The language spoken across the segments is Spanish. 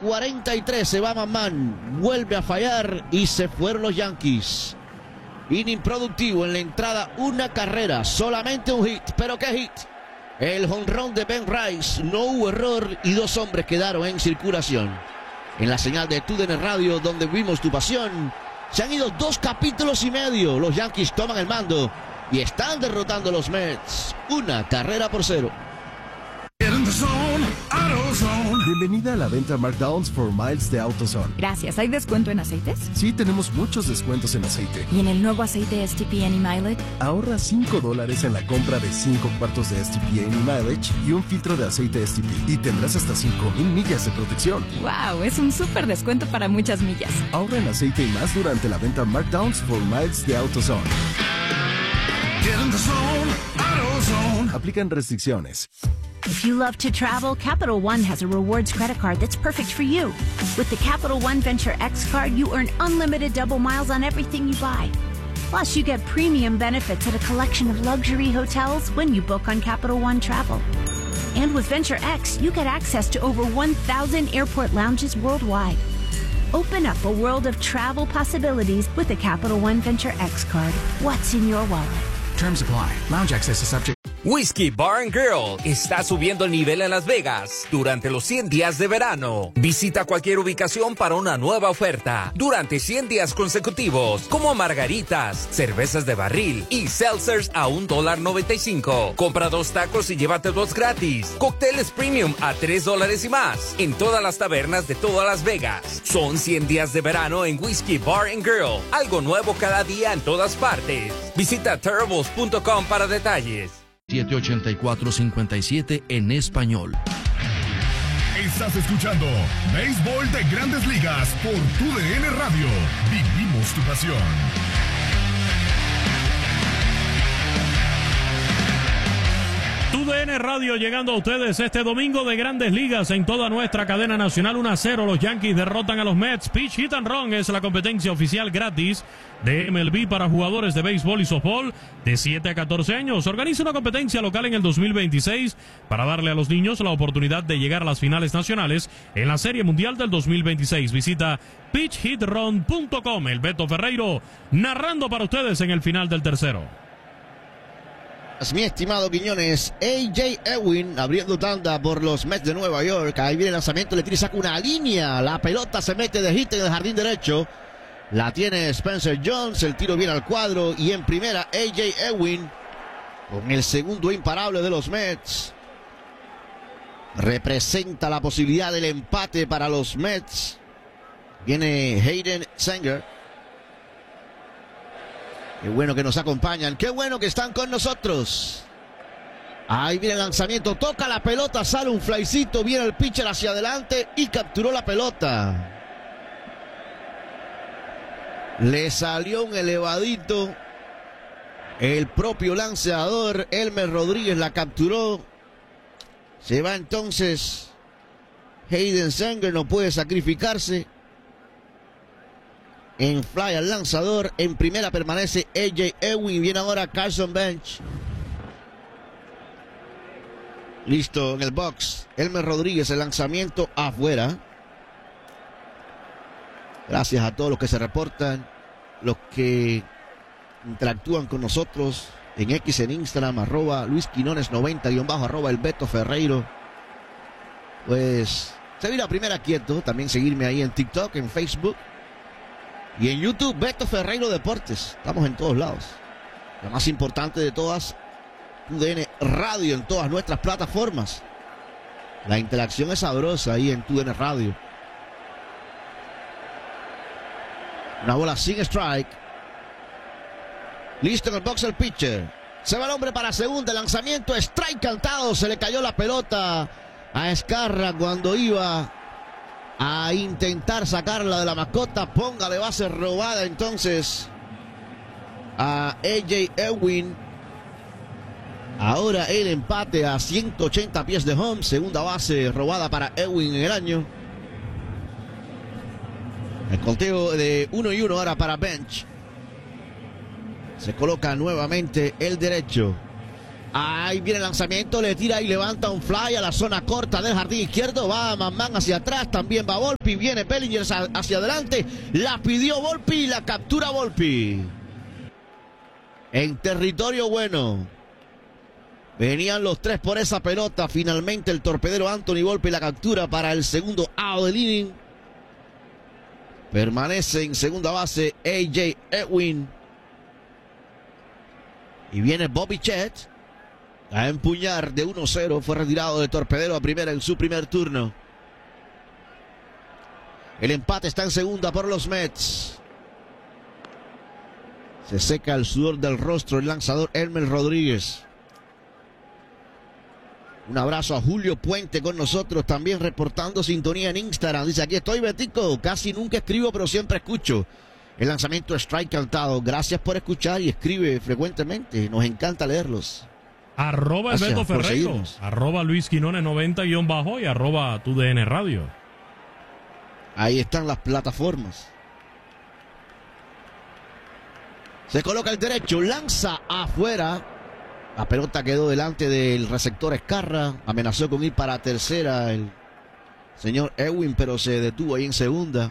43 se va Man, vuelve a fallar y se fueron los Yankees. Inning productivo en la entrada, una carrera, solamente un hit, pero ¿qué hit? El jonrón de Ben Rice, no hubo error y 2 hombres quedaron en circulación. En la señal de TUDN Radio, donde vimos tu pasión, se han ido 2 capítulos y medio. Los Yankees toman el mando y están derrotando a los Mets, 1-0. Bienvenida a la venta Markdowns for Miles de AutoZone. Gracias. ¿Hay descuento en aceites? Sí, tenemos muchos descuentos en aceite. ¿Y en el nuevo aceite STP Any Mileage? Ahorra $5 en la compra de 5 cuartos de STP Any Mileage y un filtro de aceite STP. Y tendrás hasta 5,000 millas de protección. ¡Wow! Es un súper descuento para muchas millas. Ahorra en aceite y más durante la venta Markdowns for Miles de AutoZone. Aplican restricciones. If you love to travel, Capital One has a rewards credit card that's perfect for you. With the Capital One Venture X card, you earn unlimited double miles on everything you buy. Plus, you get premium benefits at a collection of luxury hotels when you book on Capital One Travel. And with Venture X, you get access to over 1,000 airport lounges worldwide. Open up a world of travel possibilities with the Capital One Venture X card. What's in your wallet? Terms apply. Lounge access is subject. Whiskey Bar & Grill está subiendo el nivel en Las Vegas durante los 100 días de verano. Visita cualquier ubicación para una nueva oferta durante 100 días consecutivos, como margaritas, cervezas de barril y seltzers a $1.95. Compra 2 tacos y llévate 2 gratis. Cócteles premium a $3 y más en todas las tabernas de todas Las Vegas. Son 100 días de verano en Whiskey Bar & Grill. Algo nuevo cada día en todas partes. Visita terribles.com para detalles. 784-57 en español. Estás escuchando Béisbol de Grandes Ligas por TUDN Radio. Vivimos tu pasión. TUDN Radio llegando a ustedes este domingo de Grandes Ligas en toda nuestra cadena nacional. 1-0, los Yankees derrotan a los Mets. Pitch Hit and Run es la competencia oficial gratis de MLB para jugadores de béisbol y softball de 7 a 14 años. Organiza una competencia local en el 2026 para darle a los niños la oportunidad de llegar a las finales nacionales en la Serie Mundial del 2026. Visita pitchhitrun.com. El Beto Ferreiro narrando para ustedes en el final del tercero. Mi estimado Quiñones, A.J. Ewing abriendo tanda por los Mets de Nueva York. Ahí viene el lanzamiento, le tira y saca una línea. La pelota se mete de hit en el jardín derecho. La tiene Spencer Jones, el tiro viene al cuadro. Y en primera, A.J. Ewing con el segundo imparable de los Mets. Representa la posibilidad del empate para los Mets. Viene Hayden Sanger. Qué bueno que nos acompañan, qué bueno que están con nosotros. Ahí viene el lanzamiento, toca la pelota, sale un flycito, viene el pitcher hacia adelante y capturó la pelota. Le salió un elevadito. El propio lanzador, Elmer Rodríguez, la capturó. Se va entonces Hayden Sanger, no puede sacrificarse. En fly al lanzador, en primera permanece A.J. Ewing, viene ahora Carson Bench. Listo en el box, Elmer Rodríguez, el lanzamiento afuera. Gracias a todos los que se reportan, los que interactúan con nosotros en X, en Instagram, @LuisQuinones90, @ el Beto Ferreiro. Pues, seguir a primera quieto, también seguirme ahí en TikTok, en Facebook. Y en YouTube, Beto Ferreiro Deportes. Estamos en todos lados. La más importante de todas, TUDN Radio en todas nuestras plataformas. La interacción es sabrosa ahí en TUDN Radio. Una bola sin strike. Listo en el box el pitcher. Se va el hombre para segunda. El lanzamiento, strike cantado. Se le cayó la pelota a Escarra cuando iba a intentar sacarla de la mascota. Póngale base robada entonces a A.J. Ewing. Ahora el empate a 180 pies de home. Segunda base robada para Ewing en el año. El conteo de 1-1 ahora para Bench. Se coloca nuevamente el derecho. Ahí viene el lanzamiento, le tira y levanta un fly a la zona corta del jardín izquierdo. Va Manman hacia atrás, también va Volpi. Viene Bellinger hacia adelante. La pidió Volpi y la captura Volpi. En territorio bueno. Venían los tres por esa pelota. Finalmente el torpedero Anthony Volpi la captura para el segundo out del inning. Permanece en segunda base A.J. Edwin. Y viene Bobby Chet a empuñar de 1-0. Fue retirado de torpedero a primera en su primer turno. El empate está en segunda por los Mets. Se seca el sudor del rostro el lanzador Elmer Rodríguez. Un abrazo a Julio Puente con nosotros, también reportando sintonía en Instagram. Dice, aquí estoy, Betico. Casi nunca escribo, pero siempre escucho. El lanzamiento strike cantado. Gracias por escuchar y escribe frecuentemente. Nos encanta leerlos. Arroba el Beto Ferreiro. Arroba Luis Quinones 90_ y arroba TUDN Radio. Ahí están las plataformas. Se coloca el derecho, lanza afuera. La pelota quedó delante del receptor Escarra. Amenazó con ir para tercera el señor Edwin, pero se detuvo ahí en segunda.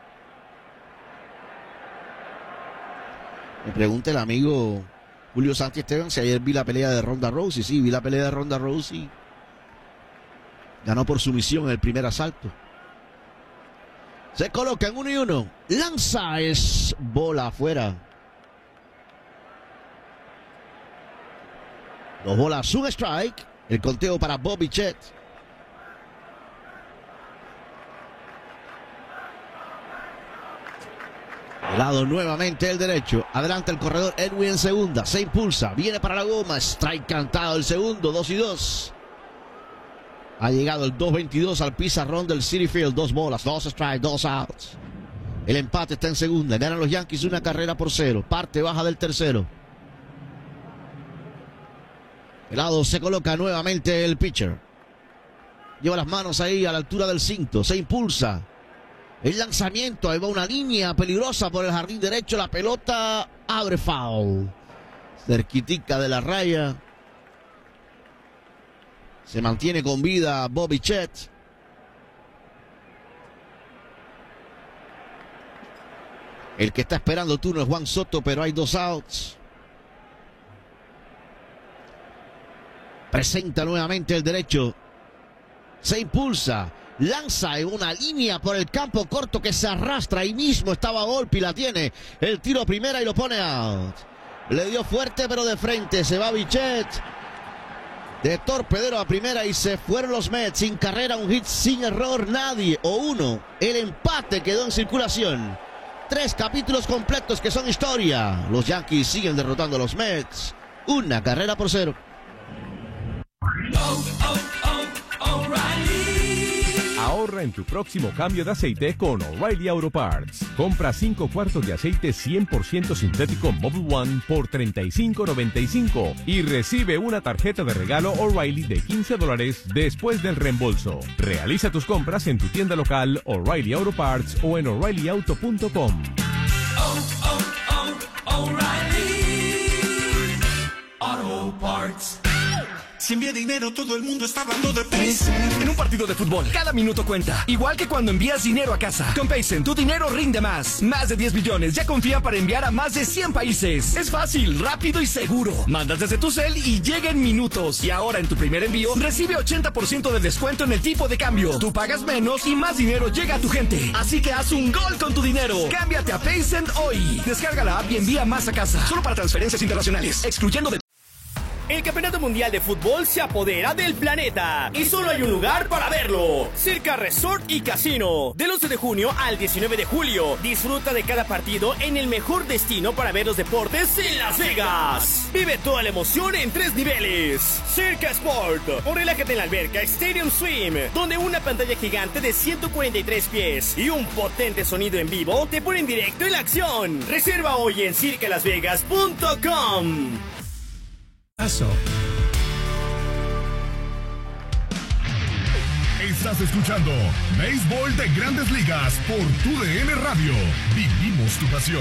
Me pregunta el amigo Julio Santi Esteban si ayer vi la pelea de Ronda Rousey. Sí, vi la pelea de Ronda Rousey. Ganó por sumisión en el primer asalto. Se coloca en 1-1. Lanza, es bola afuera. 2 bolas, un strike. El conteo para Bobby Chet. De lado nuevamente el derecho. Adelante el corredor Edwin en segunda. Se impulsa. Viene para la goma. Strike cantado el segundo. 2-2. Ha llegado el 2-22 al pizarrón del Citi Field. 2 bolas, 2 strikes, 2 outs. El empate está en segunda. Ganan los Yankees 1-0. Parte baja del tercero. El lado se coloca nuevamente el pitcher. Lleva las manos ahí a la altura del cinto. Se impulsa. El lanzamiento. Ahí va una línea peligrosa por el jardín derecho. La pelota abre foul. Cerquitica de la raya. Se mantiene con vida Bobby Chet. El que está esperando turno es Juan Soto, pero hay 2 outs. Presenta nuevamente el derecho. Se impulsa. Lanza en una línea por el campo corto que se arrastra. Ahí mismo estaba Volpi, la tiene. El tiro a primera y lo pone out. Le dio fuerte pero de frente. Se va Bichet. De torpedero a primera y se fueron los Mets. Sin carrera, un hit, sin error, nadie. O uno. El empate quedó en circulación. 3 capítulos completos que son historia. Los Yankees siguen derrotando a los Mets. 1-0. Ahorra en tu próximo cambio de aceite con O'Reilly Auto Parts. Compra 5 cuartos de aceite 100% sintético Mobil One por $35.95 y recibe una tarjeta de regalo O'Reilly de $15 después del reembolso. Realiza tus compras en tu tienda local O'Reilly Auto Parts o en O'ReillyAuto.com. O'Reilly Auto Parts. Si envía dinero, todo el mundo está hablando de Paycent. En un partido de fútbol, cada minuto cuenta. Igual que cuando envías dinero a casa. Con Paycent, tu dinero rinde más. Más de 10 billones ya confían para enviar a más de 100 países. Es fácil, rápido y seguro. Mandas desde tu cel y llega en minutos. Y ahora en tu primer envío, recibe 80% de descuento en el tipo de cambio. Tú pagas menos y más dinero llega a tu gente. Así que haz un gol con tu dinero. Cámbiate a Paycent hoy. Descarga la app y envía más a casa. Solo para transferencias internacionales. Excluyendo de... El Campeonato Mundial de Fútbol se apodera del planeta y solo hay un lugar para verlo. Circa Resort y Casino. Del 11 de junio al 19 de julio. Disfruta de cada partido en el mejor destino para ver los deportes en Las Vegas. Vive toda la emoción en 3 niveles. Circa Sport. O relájate en la alberca Stadium Swim, donde una pantalla gigante de 143 pies y un potente sonido en vivo te ponen directo en la acción. Reserva hoy en circalasvegas.com. Estás escuchando Béisbol de Grandes Ligas por TUDN Radio. Vivimos tu pasión.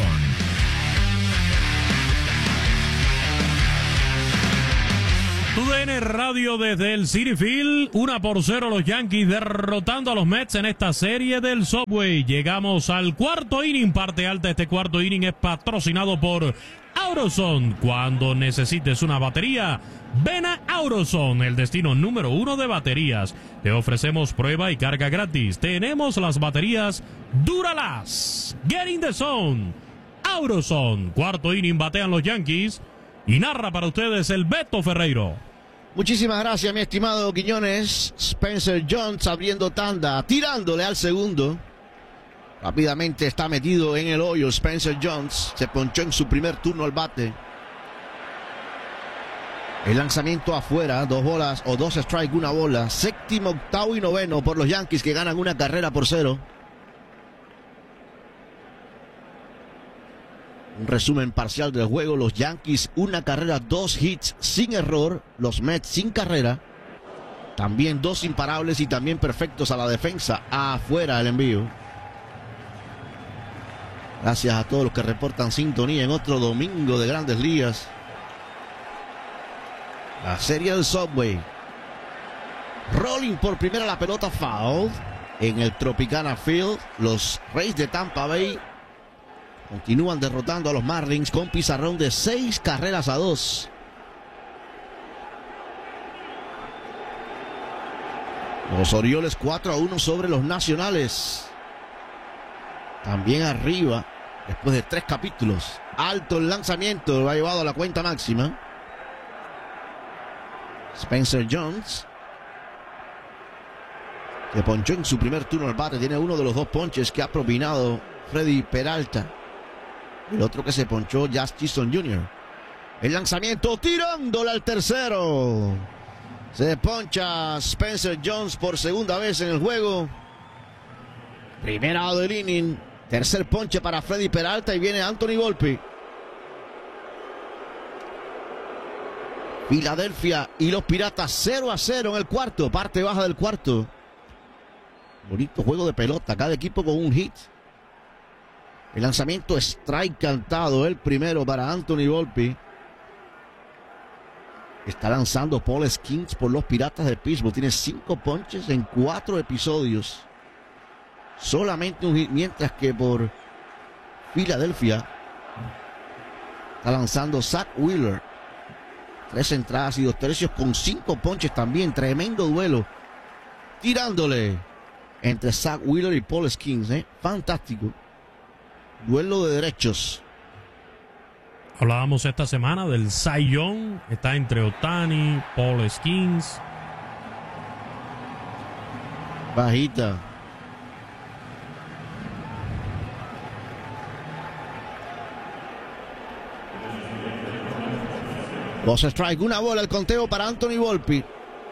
TUDN Radio desde el Citi Field, 1-0 los Yankees derrotando a los Mets en esta serie del Subway. Llegamos al cuarto inning, parte alta. Este cuarto inning es patrocinado por AutoZone. Cuando necesites una batería, ven a AutoZone, el destino número 1 de baterías. Te ofrecemos prueba y carga gratis. Tenemos las baterías Duralast. Get in the zone. AutoZone. Cuarto inning, batean los Yankees. Y narra para ustedes el Beto Ferreiro. Muchísimas gracias, mi estimado Quiñones. Spencer Jones abriendo tanda, tirándole al segundo. Rápidamente está metido en el hoyo Spencer Jones. Se ponchó en su primer turno al bate. El lanzamiento afuera, 2 bolas o 2 strikes, 1 bola. Séptimo, octavo y noveno por los Yankees, que ganan 1-0. Un resumen parcial del juego: los Yankees 1 carrera, 2 hits sin error. Los Mets sin carrera. También 2 imparables y también perfectos a la defensa. Afuera el envío. Gracias a todos los que reportan sintonía en otro domingo de Grandes Ligas. La serie del Subway. Rolling por primera la pelota, foul en el Tropicana Field. Los Rays de Tampa Bay continúan derrotando a los Marlins con pizarrón de 6-2. Los Orioles 4-1 sobre los Nacionales. También arriba después de 3 capítulos. Alto el lanzamiento, lo ha llevado a la cuenta máxima. Spencer Jones, que ponchó en su primer turno al bate, tiene uno de los 2 ponches que ha propinado Freddy Peralta. El otro que se ponchó, Jazz Chisholm Jr. El lanzamiento tirándole al tercero. Se poncha Spencer Jones por segunda vez en el juego. Primera out del inning. Tercer ponche para Freddy Peralta y viene Anthony Volpe. Filadelfia y los Piratas 0-0 en el cuarto, parte baja del cuarto. Bonito juego de pelota, cada equipo con un hit. El lanzamiento strike cantado, el primero para Anthony Volpe. Está lanzando Paul Skeens por los Piratas de Pittsburgh. Tiene 5 ponches en 4 episodios. Solamente un hit, mientras que por Filadelfia está lanzando Zach Wheeler. 3 entradas y 2 tercios con 5 ponches también. Tremendo duelo. Tirándole entre Zach Wheeler y Paul Skeens. Fantástico. Duelo de derechos. Hablábamos esta semana del Cy Young. Está entre Ohtani, Paul Skeens. Bajita. Dos strikes, 1 bola, el conteo para Anthony Volpe.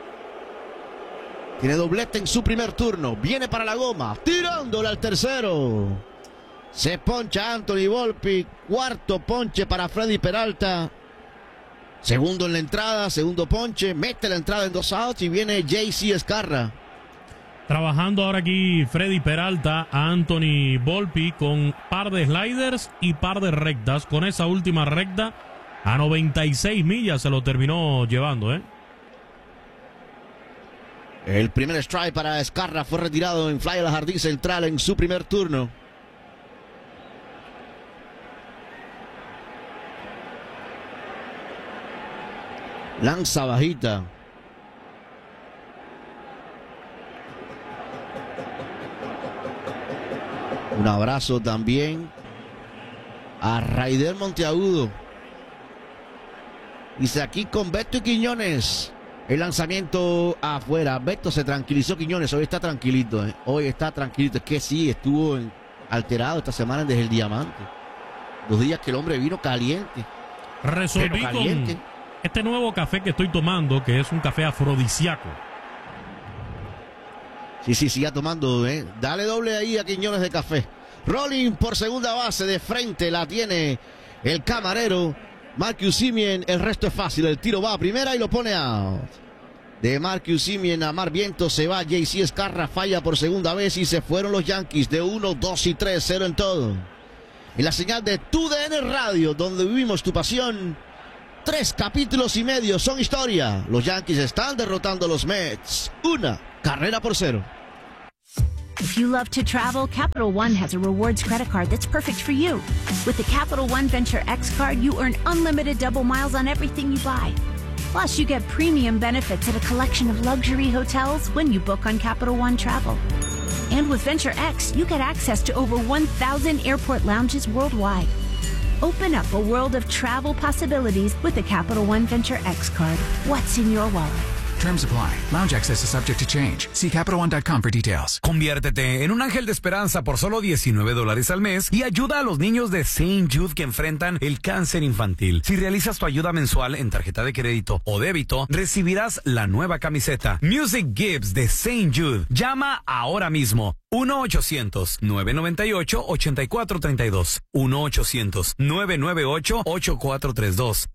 Tiene doblete en su primer turno. Viene para la goma, tirándole al tercero. Se poncha Anthony Volpe. Cuarto ponche para Freddy Peralta. Segundo en la entrada, segundo ponche. Mete la entrada en 2 outs y viene JC Escarra. Trabajando ahora aquí Freddy Peralta a Anthony Volpe con par de sliders y par de rectas. Con esa última recta a 96 millas se lo terminó llevando, El primer strike para Escarra fue retirado en fly al jardín central en su primer turno. Lanza bajita. Un abrazo también a Raider Monteagudo. Dice aquí con Beto y Quiñones. El lanzamiento afuera. Beto se tranquilizó. Quiñones hoy está tranquilito. Hoy está tranquilito. Es que sí, estuvo alterado esta semana desde el Diamante. 2 días que el hombre vino caliente. Resolví caliente. Con este nuevo café que estoy tomando, que es un café afrodisíaco. Sí, siga tomando, Dale doble ahí a Quiñones de café. Rolling por segunda base, de frente la tiene el camarero Marcus Semien. El resto es fácil, el tiro va a primera y lo pone out. De Marcus Semien a Mar Viento se va JC Escarra, falla por segunda vez y se fueron los Yankees de 1, 2 y 3, 0 en todo. En la señal de TUDN Radio, donde vivimos tu pasión, 3 capítulos y medio son historia. Los Yankees están derrotando a los Mets. 1-0. If you love to travel, Capital One has a rewards credit card that's perfect for you. With the Capital One Venture X card, you earn unlimited double miles on everything you buy. Plus, you get premium benefits at a collection of luxury hotels when you book on Capital One Travel. And with Venture X, you get access to over 1,000 airport lounges worldwide. Open up a world of travel possibilities with the Capital One Venture X card. What's in your wallet? Terms apply. Lounge access is subject to change. See CapitalOne.com for details. Conviértete en un ángel de esperanza por solo $19 al mes y ayuda a los niños de St. Jude que enfrentan el cáncer infantil. Si realizas tu ayuda mensual en tarjeta de crédito o débito, recibirás la nueva camiseta Music Gives de St. Jude. Llama ahora mismo. 1-800-998-8432. 1-800-998-8432.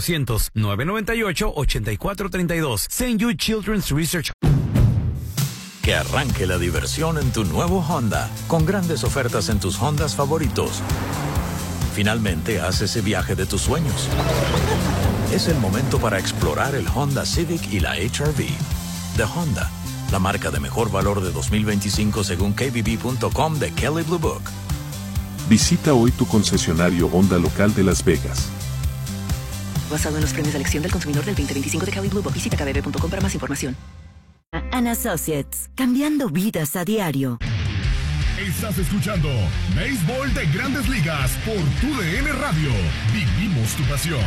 1-800-998-8432. St. Jude Children's Research. Que arranque la diversión en tu nuevo Honda, con grandes ofertas en tus Hondas favoritos. Finalmente, haz ese viaje de tus sueños. Es el momento para explorar el Honda Civic y la HR-V. De Honda, la marca de mejor valor de 2025 según KBB.com de Kelley Blue Book. Visita hoy tu concesionario Honda local de Las Vegas. Basado en los premios de elección del consumidor del 2025 de Kelley Blue Book. Visita kbb.com para más información. And Associates, cambiando vidas a diario. Estás escuchando Béisbol de Grandes Ligas por TUDN Radio. Vivimos tu pasión.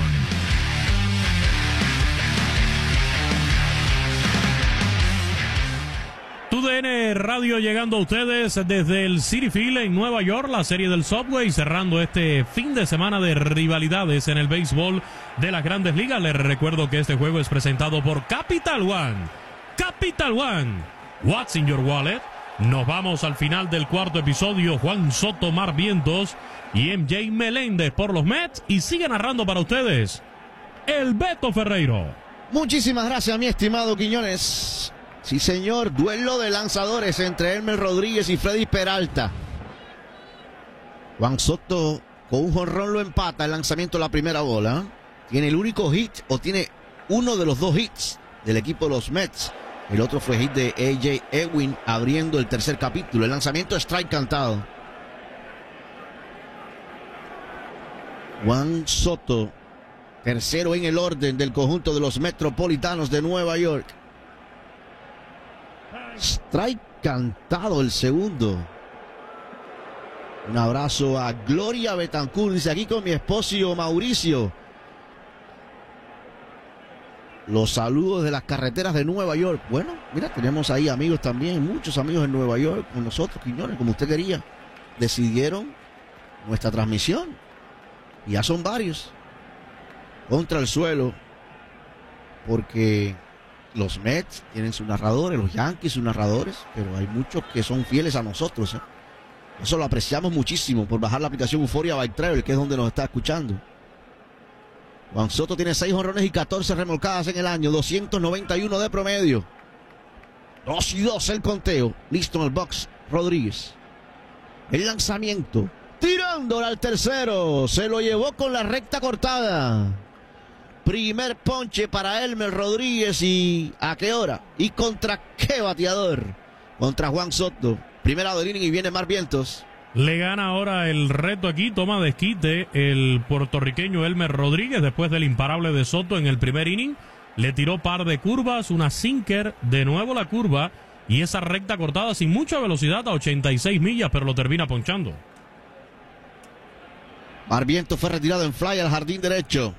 TUDN Radio llegando a ustedes desde el Citi Field en Nueva York, la serie del Subway, cerrando este fin de semana de rivalidades en el béisbol de las Grandes Ligas. Les recuerdo que este juego es presentado por Capital One. Capital One, what's in your wallet? Nos vamos al final del cuarto episodio. Juan Soto, Mar Vientos y MJ Meléndez por los Mets, y sigue narrando para ustedes el Beto Ferreiro. Muchísimas gracias, mi estimado Quiñones. Sí, señor, duelo de lanzadores entre Elmer Rodríguez y Freddy Peralta. Juan Soto con un jonrón lo empata el lanzamiento de la primera bola. Tiene el único hit, o tiene uno de los 2 hits del equipo de los Mets. El otro fue hit de A.J. Ewing abriendo el tercer capítulo. El lanzamiento strike cantado. Juan Soto, tercero en el orden del conjunto de los Metropolitanos de Nueva York. Strike cantado el segundo. Un abrazo a Gloria Betancourt. Dice: aquí con mi esposo Mauricio. Los saludos de las carreteras de Nueva York. Bueno, mira, tenemos ahí amigos también, muchos amigos en Nueva York con nosotros, Quiñones, como usted quería. Decidieron nuestra transmisión. Y ya son varios. Contra el suelo. Porque los Mets tienen sus narradores, los Yankees sus narradores, pero hay muchos que son fieles a nosotros. Eso lo apreciamos muchísimo por bajar la aplicación Euphoria by Travel, que es donde nos está escuchando. Juan Soto tiene 6 jonrones y 14 remolcadas en el año, 291 de promedio. 2-2 el conteo. Listo en el box Rodríguez. El lanzamiento. Tirándola al tercero. Se lo llevó con la recta cortada. Primer ponche para Elmer Rodríguez. ¿Y a qué hora? ¿Y contra qué bateador? Contra Juan Soto. Primera del inning y viene Mar Vientos. Le gana ahora el reto aquí, toma desquite el puertorriqueño Elmer Rodríguez después del imparable de Soto en el primer inning. Le tiró par de curvas, una sinker, de nuevo la curva y esa recta cortada sin mucha velocidad a 86 millas, pero lo termina ponchando. Mar Vientos fue retirado en fly al jardín derecho.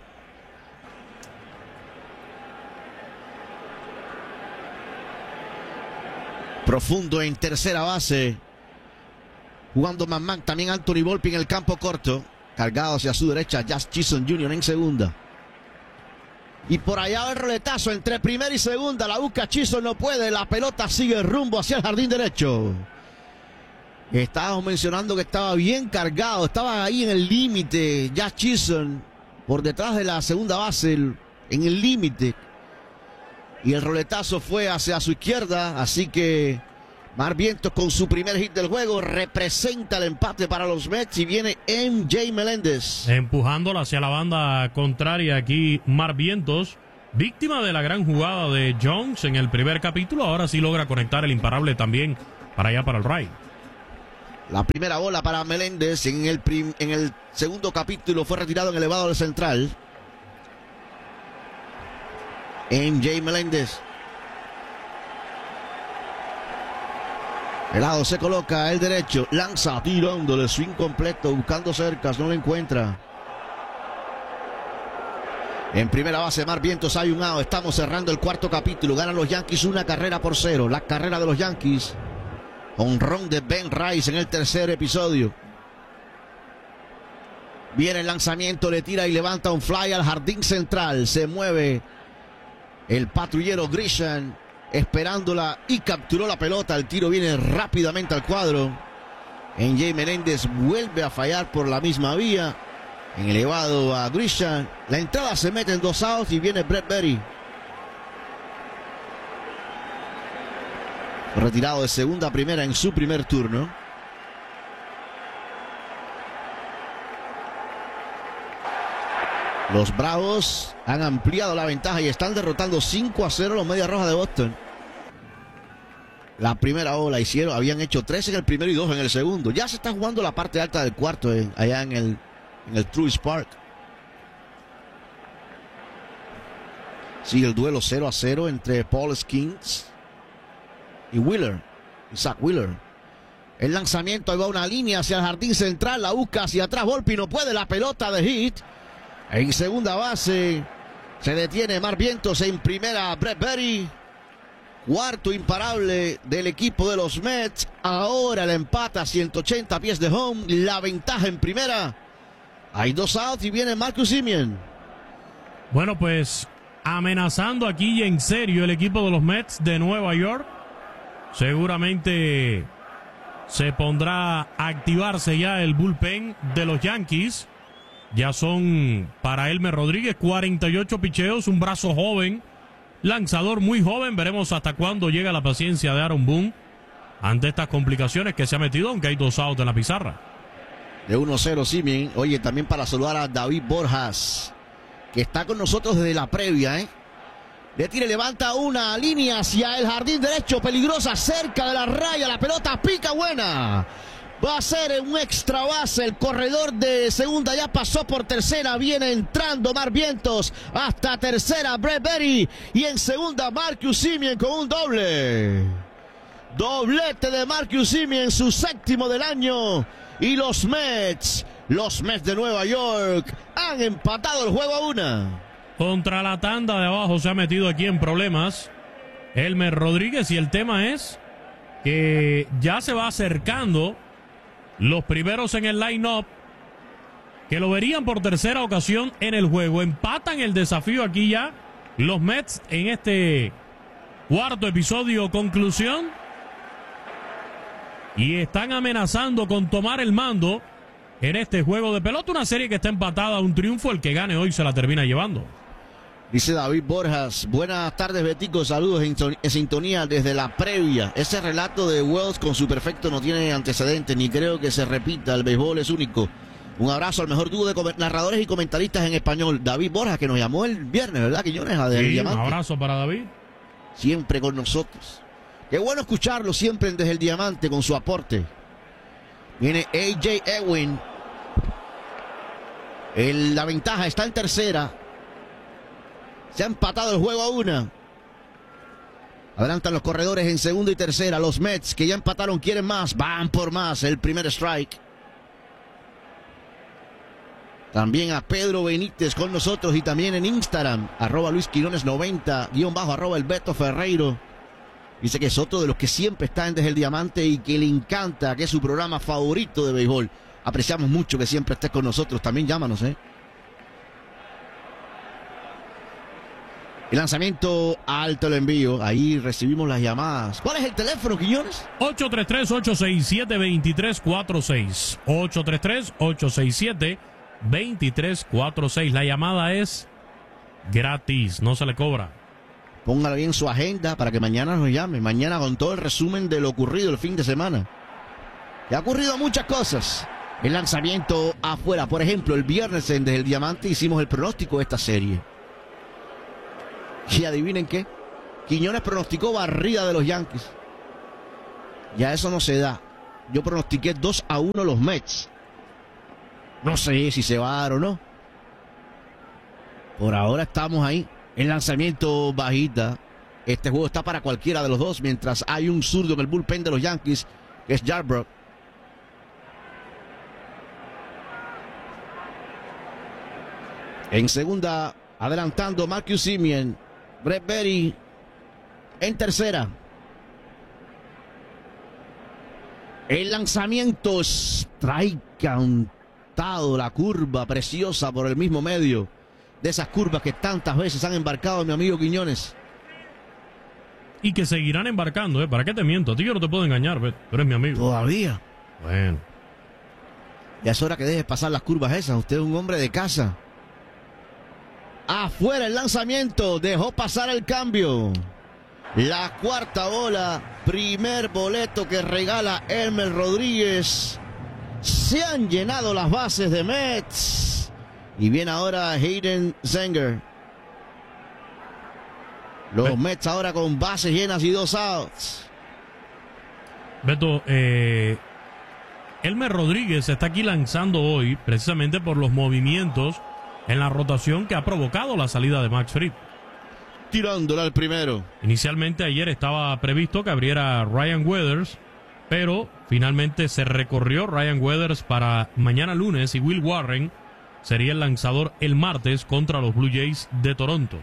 Profundo en tercera base. Jugando man, también Anthony Volpe en el campo corto. Cargado hacia su derecha, Jazz Chisholm Jr. en segunda. Y por allá el roletazo entre primera y segunda. La busca Chisholm, no puede. La pelota sigue rumbo hacia el jardín derecho. Estábamos mencionando que estaba bien cargado. Estaba ahí en el límite. Jazz Chisholm por detrás de la segunda base. En el límite. Y el roletazo fue hacia su izquierda. Así que Mark Vientos con su primer hit del juego representa el empate para los Mets y viene MJ Meléndez. Empujándola hacia la banda contraria aquí Mark Vientos, víctima de la gran jugada de Jones en el primer capítulo. Ahora sí logra conectar el imparable también para allá para el right. La primera bola para Meléndez en el segundo capítulo fue retirado en el elevado del central. MJ Meléndez. El lado se coloca el derecho, lanza, tirándole swing completo, buscando cercas, no lo encuentra. En primera base, Mark Vientos, hay un out. Estamos cerrando el cuarto capítulo. Ganan los Yankees 1-0. La carrera de los Yankees. Honrón de Ben Rice en el tercer episodio. Viene el lanzamiento, le tira y levanta un fly al jardín central. Se mueve el patrullero Grisham esperándola y capturó la pelota. El tiro viene rápidamente al cuadro. MJ Meléndez vuelve a fallar por la misma vía. En elevado a Grisham. La entrada se mete en 2 outs y viene Brett Berry. Retirado de segunda a primera en su primer turno. Los Bravos han ampliado la ventaja y están derrotando 5-0 los Medias Rojas de Boston. La primera ola habían hecho 3 en el primero y 2 en el segundo. Ya se está jugando la parte alta del cuarto allá en el Truist Park. Sigue el duelo 0-0 entre Paul Skeens y Zach Wheeler. El lanzamiento, ahí va una línea hacia el jardín central, la busca hacia atrás, Volpi no puede, la pelota de hit. En segunda base se detiene Mark Vientos, en primera Brett Berry. Cuarto imparable del equipo de los Mets. Ahora el empate a 180 pies de home, la ventaja en primera. Hay 2 outs y viene Marcus Semien. Bueno, pues amenazando aquí y en serio el equipo de los Mets de Nueva York. Seguramente se pondrá a activarse ya el bullpen de los Yankees. Ya son para Elmer Rodríguez 48 picheos, un brazo joven, lanzador muy joven. Veremos hasta cuándo llega la paciencia de Aaron Boone ante estas complicaciones que se ha metido, aunque hay 2 outs en la pizarra. De 1-0 Semien. Oye, también para saludar a David Borjas, que está con nosotros desde la previa, Le tira y levanta una línea hacia el jardín derecho, peligrosa, cerca de la raya, la pelota pica buena. Va a ser un extra base, el corredor de segunda ya pasó por tercera, viene entrando Mark Vientos hasta tercera Brett Berry y en segunda Marcus Semien con un doble. Doblete de Marcus Semien, su 7º del año, y los Mets de Nueva York han empatado el juego a 1. Contra la tanda de abajo se ha metido aquí en problemas Elmer Rodríguez, y el tema es que ya se va acercando los primeros en el line-up que lo verían por tercera ocasión en el juego. Empatan el desafío aquí ya los Mets en este cuarto episodio conclusión y están amenazando con tomar el mando en este juego de pelota, una serie que está empatada a un triunfo. El que gane hoy se la termina llevando. Dice David Borjas, buenas tardes Betico, saludos en sintonía desde la previa. Ese relato de Wells con su perfecto no tiene antecedentes, ni creo que se repita, el béisbol es único. Un abrazo al mejor dúo de narradores y comentaristas en español, David Borjas, que nos llamó el viernes, ¿verdad, Quiñones? Sí, un abrazo para David. Siempre con nosotros. Qué bueno escucharlo siempre desde el Diamante con su aporte. Viene AJ Ewing. La ventaja está en tercera. Se ha empatado el juego a 1. Adelantan los corredores en segunda y tercera. Los Mets, que ya empataron, quieren más. Van por más. El primer strike. También a Pedro Benítez con nosotros y también en Instagram. @LuisQuirones90, _ el Beto Ferreiro. Dice que es otro de los que siempre están desde el Diamante y que le encanta, que es su programa favorito de béisbol. Apreciamos mucho que siempre estés con nosotros. También llámanos, El lanzamiento alto, el envío. Ahí recibimos las llamadas. ¿Cuál es el teléfono, Quiñones? 833-867-2346. 833-867-2346. La llamada es gratis, no se le cobra. Póngalo bien en su agenda para que mañana nos llame. Mañana con todo el resumen de lo ocurrido el fin de semana. Y ha ocurrido muchas cosas. El lanzamiento afuera. Por ejemplo, el viernes en Desde el Diamante hicimos el pronóstico de esta serie. Y adivinen qué. Quiñones pronosticó barrida de los Yankees. Ya eso no se da. Yo pronostiqué 2-1 los Mets. No sé si se va a dar o no. Por ahora estamos ahí. El lanzamiento bajita. Este juego está para cualquiera de los dos. Mientras hay un zurdo en el bullpen de los Yankees, que es Yarbrough. En segunda, adelantando Marcus Semien. Brett Berry en tercera. El lanzamiento strike cantado, la curva preciosa por el mismo medio. De esas curvas que tantas veces han embarcado mi amigo Quiñones. Y que seguirán embarcando, ¿eh? ¿Para qué te miento? A ti yo no te puedo engañar, ¿ves? Tú eres mi amigo. Todavía. Bueno. Ya es hora que dejes pasar las curvas esas. Usted es un hombre de casa. Afuera el lanzamiento. Dejó pasar el cambio. La cuarta bola. Primer boleto que regala Elmer Rodríguez. Se han llenado las bases de Mets. Y viene ahora Hayden Zenger. Los Mets ahora con bases llenas y 2 outs. Beto, Elmer Rodríguez está aquí lanzando hoy precisamente por los movimientos en la rotación que ha provocado la salida de Max Fried. Tirándola al primero. Inicialmente ayer estaba previsto que abriera Ryan Weathers, pero finalmente se recorrió Ryan Weathers para mañana lunes y Will Warren sería el lanzador el martes contra los Blue Jays de Toronto.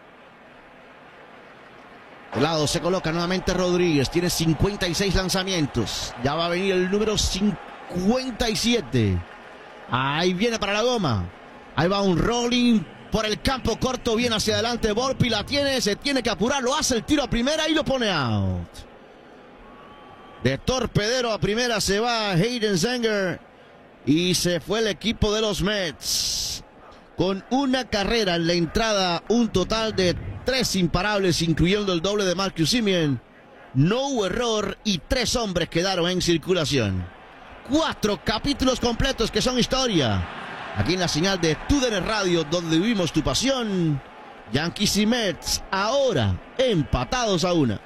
De lado se coloca nuevamente Rodríguez. Tiene 56 lanzamientos. Ya va a venir el número 57. Ahí viene para la goma. Ahí va un rolling por el campo corto. Viene hacia adelante. Volpi la tiene. Se tiene que apurar. Lo hace el tiro a primera y lo pone out. De torpedero a primera se va Hayden Zenger. Y se fue el equipo de los Mets. Con una carrera en la entrada. Un total de 3 imparables, incluyendo el doble de Marcus Semien. No hubo error y 3 hombres quedaron en circulación. 4 capítulos completos que son historia. Aquí en la señal de TUDN Radio, donde vivimos tu pasión. Yankees y Mets ahora empatados a 1.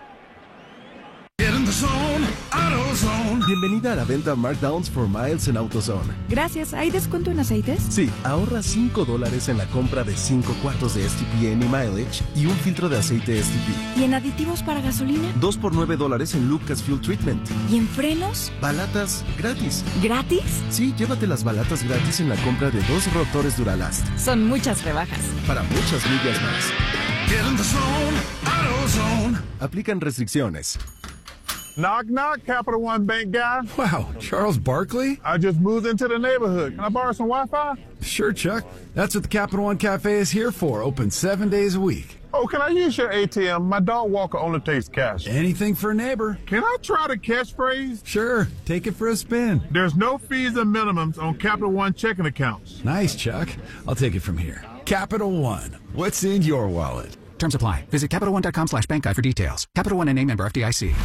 Bienvenida a la venta Markdowns for Miles en AutoZone. Gracias. ¿Hay descuento en aceites? Sí, ahorra $5 en la compra de 5 cuartos de STP Mileage y un filtro de aceite STP. ¿Y en aditivos para gasolina? 2 por $9 en Lucas Fuel Treatment. ¿Y en frenos? Balatas gratis. ¿Gratis? Sí, llévate las balatas gratis en la compra de 2 rotores Duralast. Son muchas rebajas. Para muchas millas más. Get in the zone, AutoZone. Aplican restricciones. Knock, knock, Capital One Bank guy. Wow, Charles Barkley? I just moved into the neighborhood. Can I borrow some Wi-Fi? Sure, Chuck. That's what the Capital One Cafe is here for, open 7 days a week. Oh, can I use your ATM? My dog walker only takes cash. Anything for a neighbor. Can I try the catchphrase? Sure, take it for a spin. There's no fees or minimums on Capital One checking accounts. Nice, Chuck. I'll take it from here. Capital One. What's in your wallet? Terms apply. Visit CapitalOne.com/bankguide for details. Capital One N.A. member FDIC.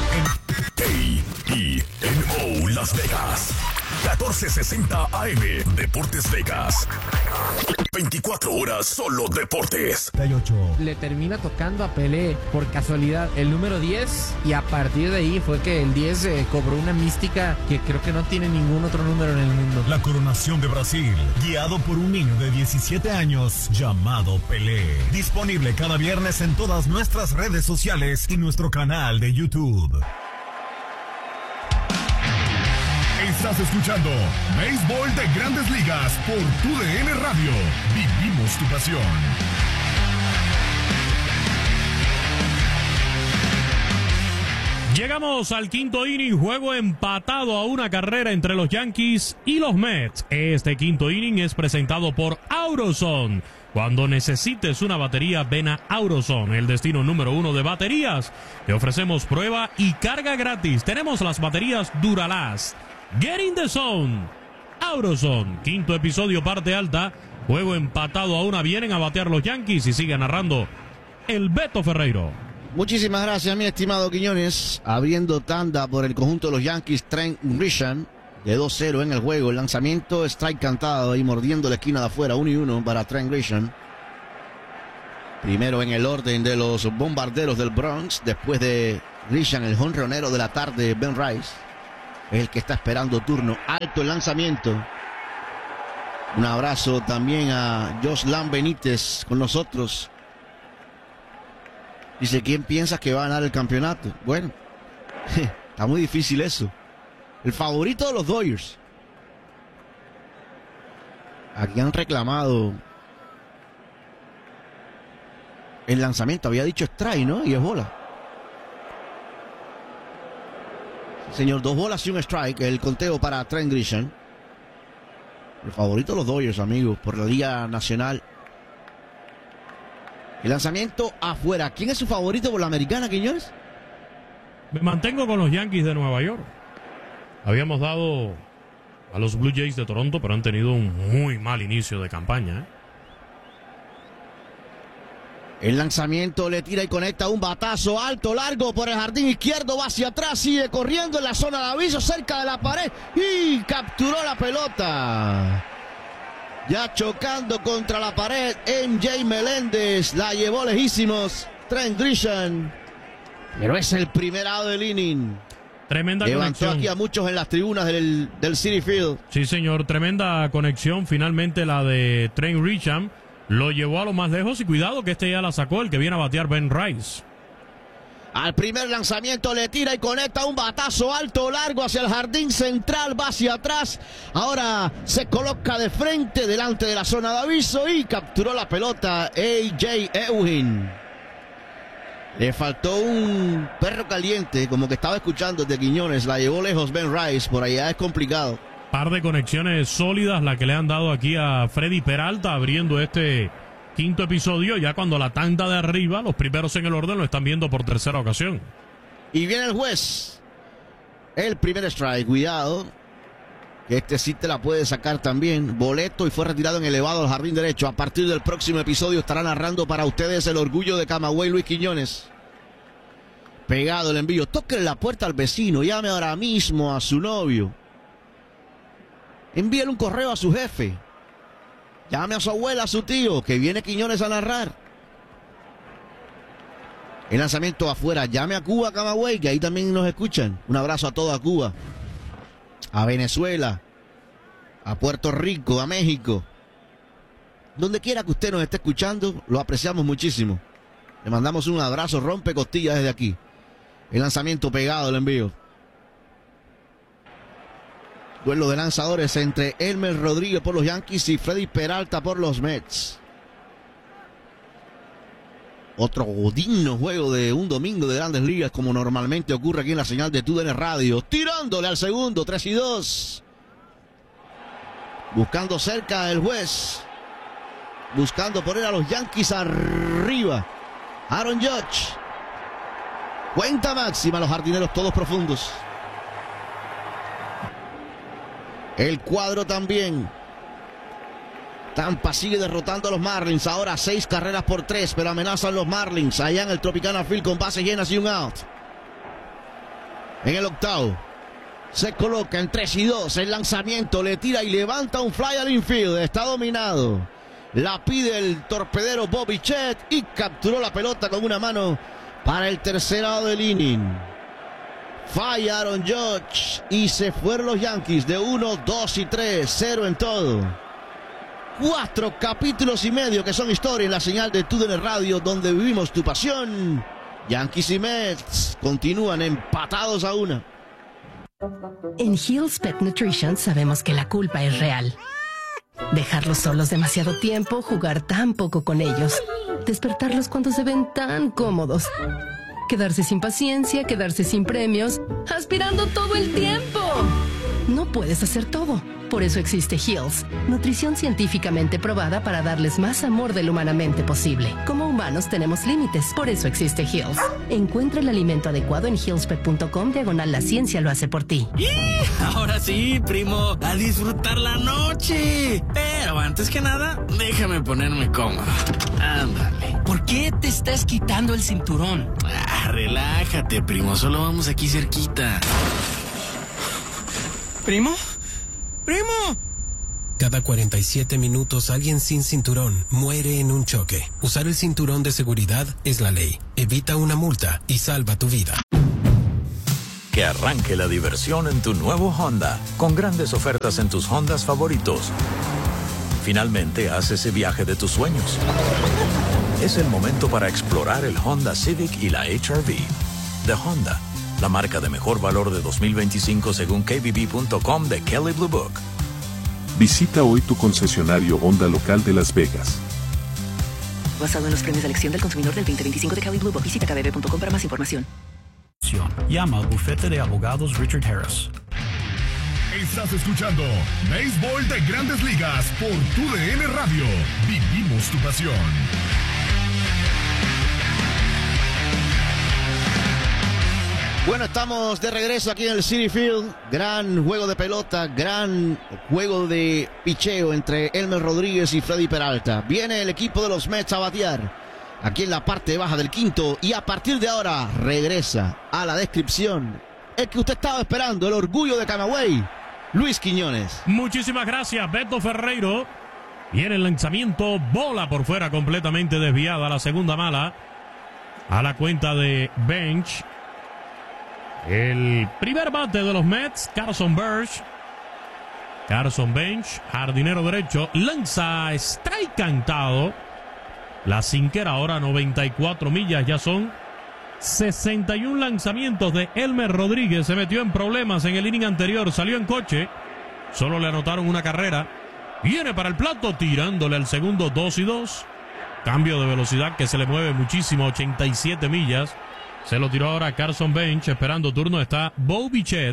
KENO Las Vegas 1460 AM Deportes Vegas 24 horas solo deportes. Le termina tocando a Pelé por casualidad el número 10 y a partir de ahí fue que el 10 cobró una mística que creo que no tiene ningún otro número en el mundo. La coronación de Brasil, guiado por un niño de 17 años llamado Pelé. Disponible cada viernes en todas nuestras redes sociales y nuestro canal de YouTube. Estás escuchando Béisbol de Grandes Ligas por TUDN Radio. Vivimos tu pasión. Llegamos al quinto inning, juego empatado a 1 carrera entre los Yankees y los Mets. Este quinto inning es presentado por AutoZone. Cuando necesites una batería, ven a AutoZone, el destino número 1 de baterías. Te ofrecemos prueba y carga gratis. Tenemos las baterías Duralast. Get in the zone. AutoZone, quinto episodio, parte alta. Juego empatado a 1. Vienen a batear los Yankees y sigue narrando el Beto Ferreiro. Muchísimas gracias, mi estimado Quiñones. Abriendo tanda por el conjunto de los Yankees, Trent Grisham, de 2-0 en el juego. El lanzamiento, strike cantado y mordiendo la esquina de afuera, 1-1 para Trent Grisham. Primero en el orden de los bombarderos del Bronx, después de Grisham, el jonronero de la tarde, Ben Rice, es el que está esperando turno. Alto el lanzamiento. Un abrazo también a Joslan Benítez con nosotros. Dice, ¿quién piensas que va a ganar el campeonato? Bueno, está muy difícil eso. El favorito de los Dodgers. Aquí han reclamado el lanzamiento. Había dicho strike, ¿no? Y es bola. Señor, 2 bolas y un strike. El conteo para Trent Grisham. El favorito de los Dodgers, amigos, por la Liga Nacional. El lanzamiento afuera. ¿Quién es su favorito por la americana, Quiñones? Me mantengo con los Yankees de Nueva York. Habíamos dado a los Blue Jays de Toronto, pero han tenido un muy mal inicio de campaña. El lanzamiento le tira y conecta un batazo alto, largo por el jardín izquierdo, va hacia atrás, sigue corriendo en la zona de aviso, cerca de la pared y capturó la pelota. Ya chocando contra la pared, MJ Meléndez la llevó lejísimos. Trent Grisham, pero es el primer out del inning. Tremenda Levantó conexión. aquí a muchos en las tribunas del Citi Field. Sí, señor, tremenda conexión. Finalmente la de Trent Grisham lo llevó a lo más lejos y cuidado que este ya la sacó, el que viene a batear Ben Rice. Al primer lanzamiento le tira y conecta un batazo alto, largo hacia el jardín central, va hacia atrás. Ahora se coloca de frente delante de la zona de aviso y capturó la pelota A.J. Ewing. Le faltó un perro caliente, como que estaba escuchando de Quiñones. La llevó lejos Ben Rice, por allá es complicado. Par de conexiones sólidas la que le han dado aquí a Freddy Peralta abriendo este quinto episodio, ya cuando la tanda de arriba, los primeros en el orden, lo están viendo por tercera ocasión. Y viene el juez. El primer strike, cuidado, que este sí te la puede sacar también. Boleto y fue retirado en elevado al jardín derecho. A partir del próximo episodio estará narrando para ustedes el orgullo de Camagüey, Luis Quiñones. Pegado el envío. Toque la puerta al vecino, llame ahora mismo a su novio. Envíele un correo a su jefe. Llame a su abuela, a su tío, que viene Quiñones a narrar. El lanzamiento afuera. Llame a Cuba, Camagüey, que ahí también nos escuchan. Un abrazo a toda Cuba. A Venezuela. A Puerto Rico, a México. Donde quiera que usted nos esté escuchando, lo apreciamos muchísimo. Le mandamos un abrazo, rompe costillas desde aquí. El lanzamiento pegado, el envío. Duelo de lanzadores entre Elmer Rodríguez por los Yankees y Freddy Peralta por los Mets. Otro digno juego de un domingo de Grandes Ligas, como normalmente ocurre aquí en la señal de TUDN Radio. Tirándole al segundo, 3-2. Buscando cerca el juez. Buscando poner a los Yankees arriba. Aaron Judge. Cuenta máxima, los jardineros todos profundos. El cuadro también. Tampa sigue derrotando a los Marlins. Ahora 6 carreras por 3, pero amenazan los Marlins allá en el Tropicana Field con bases llenas y un out. En el octavo se coloca en 3-2. El lanzamiento le tira y levanta un fly al infield. Está dominado. La pide el torpedero Bobby Chet y capturó la pelota con una mano para el tercer out del inning. Falla Aaron Judge y se fueron los Yankees de 1, 2 y 3, 0 en todo. 4 capítulos y medio que son historia en la señal de TUDN Radio, donde vivimos tu pasión. Yankees y Mets continúan empatados a 1. En Hill's Pet Nutrition sabemos que la culpa es real. Dejarlos solos demasiado tiempo, jugar tan poco con ellos, despertarlos cuando se ven tan cómodos. Quedarse sin paciencia, quedarse sin premios, aspirando todo el tiempo. No puedes hacer todo. Por eso existe Heals, nutrición científicamente probada para darles más amor del humanamente posible. Como humanos tenemos límites, por eso existe Heals. Encuentra el alimento adecuado en healspet.com/la ciencia lo hace por ti. Ahora sí, primo, a disfrutar la noche. Pero antes que nada, déjame ponerme cómodo. Ándale. ¿Por qué te estás quitando el cinturón? Relájate, primo, solo vamos aquí cerquita. ¿Primo? ¡Primo! Cada 47 minutos alguien sin cinturón muere en un choque. Usar el cinturón de seguridad es la ley. Evita una multa y salva tu vida. Que arranque la diversión en tu nuevo Honda, con grandes ofertas en tus Hondas favoritos. Finalmente haz ese viaje de tus sueños. Es el momento para explorar el Honda Civic y la HR-V. De Honda, la marca de mejor valor de 2025 según KBB.com de Kelley Blue Book. Visita hoy tu concesionario Honda local de Las Vegas. Basado en los premios de elección del consumidor del 2025 de Kelley Blue Book. Visita kbb.com para más información. Llama al bufete de abogados Richard Harris. Estás escuchando Béisbol de Grandes Ligas por TUDN Radio. Vivimos tu pasión. Bueno, estamos de regreso aquí en el Citi Field. Gran juego de pelota, gran juego de picheo entre Elmer Rodríguez y Freddy Peralta. Viene el equipo de los Mets a batear aquí en la parte baja del quinto y a partir de ahora regresa a la descripción el que usted estaba esperando, el orgullo de Camagüey, Luis Quiñones. Muchísimas gracias, Beto Ferreiro. Viene el lanzamiento, bola por fuera completamente desviada, la segunda mala a la cuenta de Bench. El primer bate de los Mets, Carson Bench, jardinero derecho, lanza strike cantado. La sinquera ahora 94 millas, ya son 61 lanzamientos de Elmer Rodríguez. Se metió en problemas en el inning anterior, salió en coche, solo le anotaron una carrera. Viene para el plato, tirándole al segundo, 2-2. Cambio de velocidad que se le mueve muchísimo, 87 millas. Se lo tiró ahora Carson Bench, esperando turno está Bo Bichette.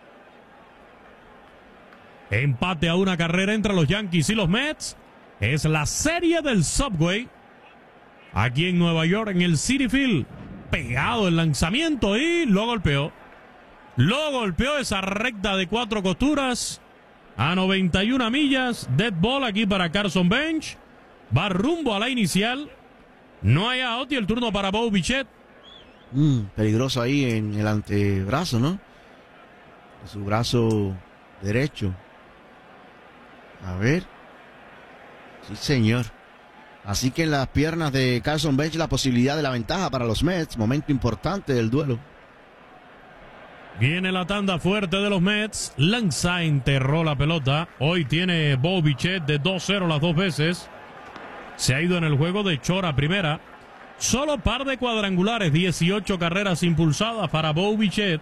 Empate a una carrera entre los Yankees y los Mets. Es la serie del Subway. Aquí en Nueva York, en el Citi Field. Pegado el lanzamiento y lo golpeó. Lo golpeó esa recta de 4 costuras. A 91 millas. Dead ball aquí para Carson Bench. Va rumbo a la inicial. No hay out y el turno para Bo Bichette. Peligroso ahí en el antebrazo, ¿no? Su brazo derecho. A ver. Sí, señor. Así que en las piernas de Carson Bench la posibilidad de la ventaja para los Mets. Momento importante del duelo. Viene la tanda fuerte de los Mets. Lanza, enterró la pelota. Hoy tiene Bo Bichette de 2-0 las dos veces. Se ha ido en el juego de Chora primera. Solo par de cuadrangulares, 18 carreras impulsadas para Bo Bichette.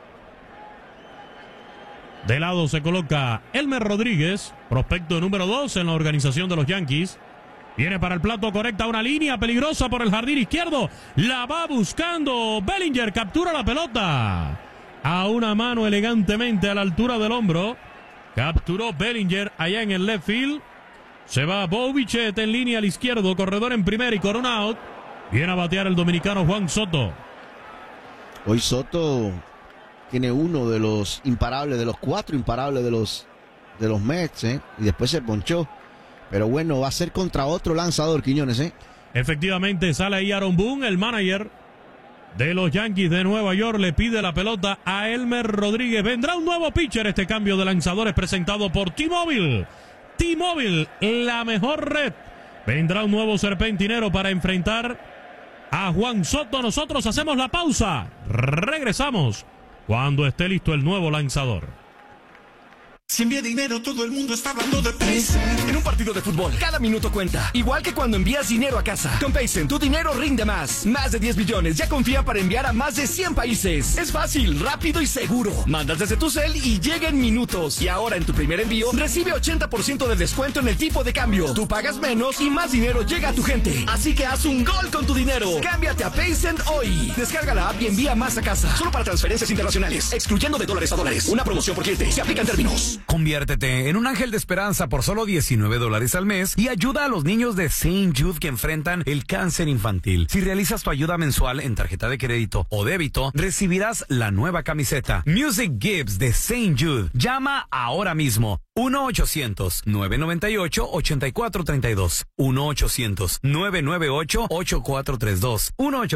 De lado se coloca Elmer Rodríguez, prospecto número 2 en la organización de los Yankees. Viene para el plato, correcta una línea peligrosa por el jardín izquierdo. La va buscando Bellinger, captura la pelota. A una mano elegantemente a la altura del hombro. Capturó Bellinger allá en el left field. Se va Bo Bichette en línea al izquierdo, corredor en primera y con un out. Viene a batear el dominicano Juan Soto. Hoy Soto tiene uno de los imparables, de los 4 imparables de los Mets, y después se ponchó. Pero bueno, va a ser contra otro lanzador, Quiñones, Efectivamente, sale ahí Aaron Boone, el manager de los Yankees de Nueva York. Le pide la pelota a Elmer Rodríguez. Vendrá un nuevo pitcher. Este cambio de lanzadores presentado por T-Mobile. T-Mobile, la mejor red. Vendrá un nuevo serpentinero para enfrentar a Juan Soto. Nosotros hacemos la pausa. Regresamos cuando esté listo el nuevo lanzador. Si envía dinero, todo el mundo está hablando de Paycen. En un partido de fútbol, cada minuto cuenta. Igual que cuando envías dinero a casa. Con Paycen, tu dinero rinde más. Más de 10 billones ya confían para enviar a más de 100 países. Es fácil, rápido y seguro. Mandas desde tu cel y llega en minutos. Y ahora en tu primer envío, recibe 80% de descuento en el tipo de cambio. Tú pagas menos y más dinero llega a tu gente. Así que haz un gol con tu dinero. Cámbiate a Paycen hoy. Descarga la app y envía más a casa. Solo para transferencias internacionales. Excluyendo de dólares a dólares. Una promoción por cliente. Se aplican términos. Conviértete en un ángel de esperanza por solo $19 al mes y ayuda a los niños de St. Jude que enfrentan el cáncer infantil. Si realizas tu ayuda mensual en tarjeta de crédito o débito, recibirás la nueva camiseta Music Gives de St. Jude. Llama ahora mismo. 1-800-998-8432. 1-800-998-8432.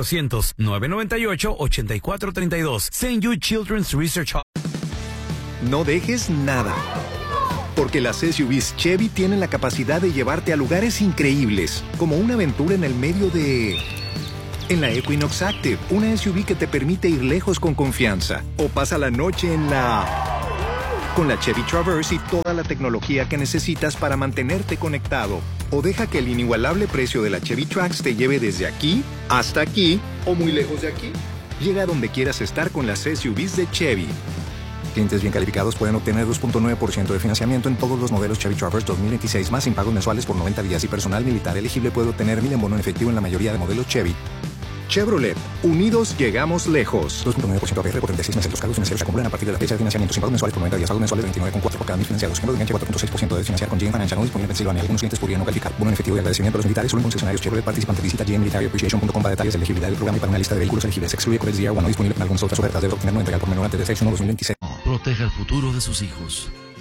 1-800-998-8432. St. Jude Children's Research Hub. No dejes nada. Porque las SUVs Chevy tienen la capacidad de llevarte a lugares increíbles, como una aventura en el medio de... En la Equinox Active, una SUV que te permite ir lejos con confianza. O pasa la noche en la... Con la Chevy Traverse y toda la tecnología que necesitas para mantenerte conectado. O deja que el inigualable precio de la Chevy Trax te lleve desde aquí hasta aquí o muy lejos de aquí. Llega a donde quieras estar con las SUVs de Chevy. Clientes bien calificados pueden obtener 2.9% de financiamiento en todos los modelos Chevy Traverse 2026 más sin pagos mensuales por 90 días y personal militar elegible puede obtener 1,000 en bono en efectivo en la mayoría de modelos Chevy. Chevrolet. Unidos llegamos lejos. 2.9% APR por 36 meses. Los cargos financieros se acumulan a partir de la fecha de financiamiento sin pagos mensuales por 90 días. Pagos mensuales de 29,4 por cada 1,000 financiados. Siendo de enganche 4.6% de financiar con GM Financial. No disponible en Pensilvania. Algunos clientes podrían no calificar. Bono en efectivo y agradecimiento a los militares. Solo en concesionarios Chevrolet participantes. Visita gmmilitaryappreciation.com para detalles de elegibilidad del programa y para una lista de vehículos elegibles. Excluye Coverage Year 1. No disponible en algunas otras ofertas. Debe obtener no entregar por menor antes de fecha 1 2026. Proteja el futuro de sus hijos.